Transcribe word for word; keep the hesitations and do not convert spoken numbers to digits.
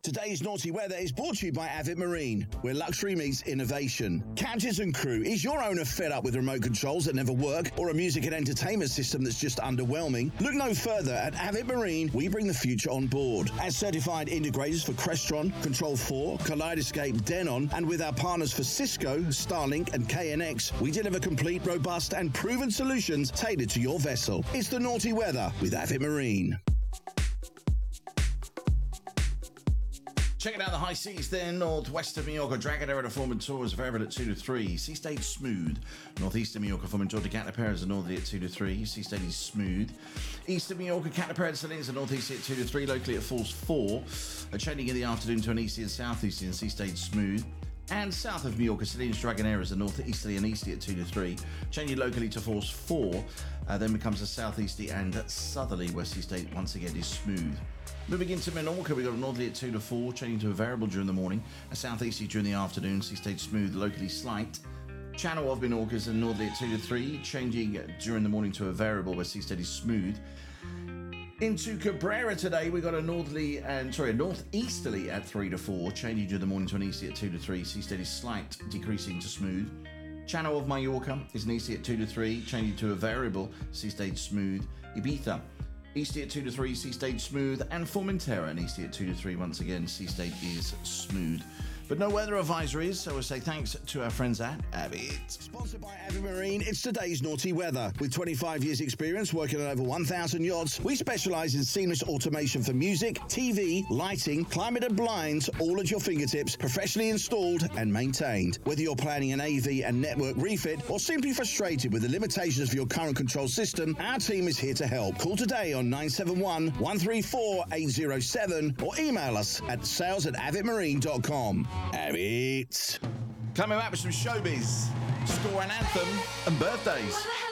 Today's Naughty Weather is brought to you by Avid Marine, where luxury meets innovation. Captains and crew, is your owner fed up with remote controls that never work or a music and entertainment system that's just underwhelming? Look no further. At Avid Marine, we bring the future on board. As certified integrators for Crestron, Control four, Kaleidoscape, Denon, and with our partners for Cisco, Starlink, and K N X, we deliver complete, robust, and proven solutions tailored to your vessel. It's the Naughty Weather with Avid Marine. Checking out the high seas then, northwest of Mallorca, Dragadero to Formentor is variable at two to three. Sea state smooth. Northeast of Mallorca, Formentor to Catapera is a northerly at two to three. Sea state is smooth. East of Mallorca, Catapera to Salinas is a northeasterly at two to three. Locally it falls four. A changing in the afternoon to an easty and southeasterly and sea state smooth. And south of Mallorca, Salinas Dragonera is a northeasterly and easterly at two to three. Changing locally to force four. Uh, then becomes a southeasterly and southerly where sea state once again is smooth. Moving into Menorca, we've got a northerly at two to four, changing to a variable during the morning, a southeasterly during the afternoon, sea state smooth, locally slight. Channel of Menorca is a northerly at two to three, changing during the morning to a variable where sea state is smooth. Into Cabrera today, we got a northerly and sorry, a northeasterly at three to four, changing during the morning to an easterly at two to three, sea state is slight, decreasing to smooth. Channel of Mallorca is an easterly at two to three, changing to a variable, sea state smooth. Ibiza, easterly at two to three, sea state smooth, and Formentera an easterly at two to three, once again, sea state is smooth. But no weather advisories, so we'll say thanks to our friends at Avid. Sponsored by Avid Marine, it's today's Naughty Weather. With twenty-five years experience working on over one thousand yachts, we specialise in seamless automation for music, T V, lighting, climate and blinds, all at your fingertips, professionally installed and maintained. Whether you're planning an A V and network refit or simply frustrated with the limitations of your current control system, our team is here to help. Call today on nine seven one, one three four, eight zero seven or email us at sales at avid marine dot com. Avid. Coming back with some showbiz, score an anthem, and birthdays.